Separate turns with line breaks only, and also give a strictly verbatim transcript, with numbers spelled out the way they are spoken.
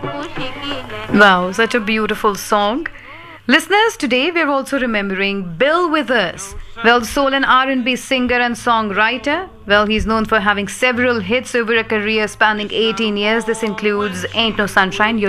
Wow, such a beautiful song. Listeners, today we're also remembering Bill Withers. Well, soul and R and B singer and songwriter. Well, he's known for having several hits over a career spanning eighteen years. This includes Ain't No Sunshine,